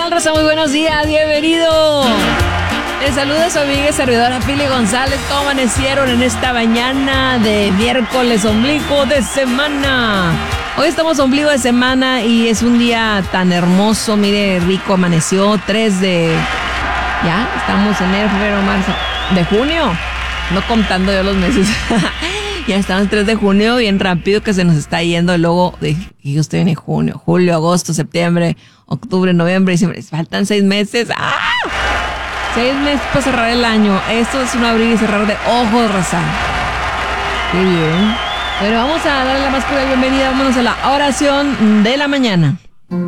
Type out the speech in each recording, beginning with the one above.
tal, raza? Muy buenos días, bienvenido. Les saluda su amiga y servidora Pili González. ¿Cómo amanecieron en esta mañana de miércoles, ombligo de semana? Hoy estamos ombligo de semana y es un día tan hermoso. Mire, rico amaneció, 3 de... Ya, estamos en enero, febrero, marzo. ¿De junio? No contando yo los meses. Ya estamos 3 de junio, bien rápido que se nos está yendo. Luego, dije usted viene junio, julio, agosto, septiembre, octubre, noviembre, diciembre. Faltan 6 meses. ¡Ah! 6 meses para cerrar el año. Esto es un abrir y cerrar de ojos, raza. Qué bien. Bueno, vamos a darle la más cordial bienvenida. Vámonos a la oración de la mañana.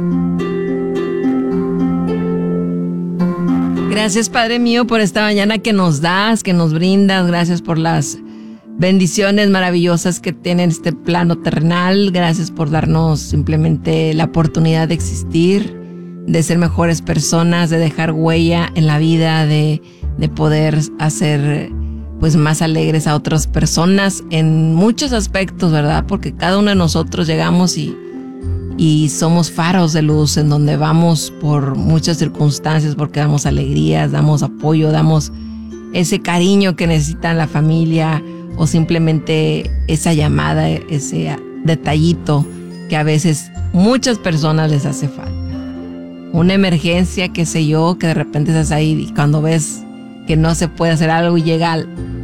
Gracias, Padre mío, por esta mañana que nos das, que nos brindas. Gracias por las bendiciones maravillosas que tiene este plano terrenal. Gracias por darnos simplemente la oportunidad de existir, de ser mejores personas, de dejar huella en la vida, de poder hacer pues más alegres a otras personas en muchos aspectos, ¿verdad? Porque cada uno de nosotros llegamos y somos faros de luz en donde vamos por muchas circunstancias, porque damos alegrías, damos apoyo, damos ese cariño que necesitan la familia o simplemente esa llamada, ese detallito que a veces muchas personas les hace falta. Una emergencia, qué sé yo, que de repente estás ahí y cuando ves que no se puede hacer algo y llega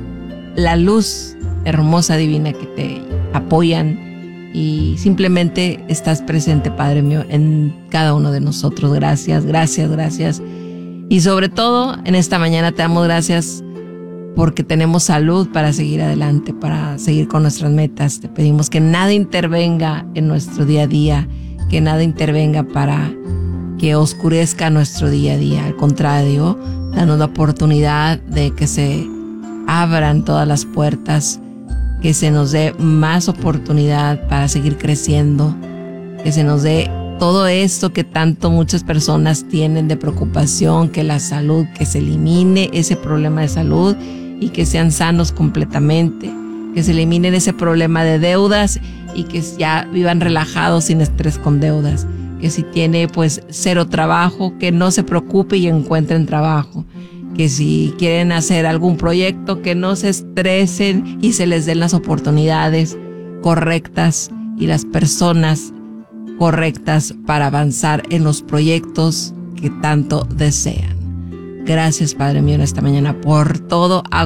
la luz hermosa, divina que te apoyan y simplemente estás presente, Padre mío, en cada uno de nosotros. Gracias, gracias, gracias. Y sobre todo, en esta mañana te damos gracias porque tenemos salud para seguir adelante, para seguir con nuestras metas. Te pedimos que nada intervenga en nuestro día a día, que nada intervenga para que oscurezca nuestro día a día. Al contrario, danos la oportunidad de que se abran todas las puertas, que se nos dé más oportunidad para seguir creciendo, que se nos dé todo esto que tanto muchas personas tienen de preocupación, que la salud, que se elimine ese problema de salud y que sean sanos completamente, que se eliminen ese problema de deudas y que ya vivan relajados sin estrés con deudas, que si tiene pues 0 trabajo, que no se preocupe y encuentren trabajo, que si quieren hacer algún proyecto, que no se estresen y se les den las oportunidades correctas y las personas correctas para avanzar en los proyectos que tanto desean. Gracias, Padre mío, en esta mañana por todo.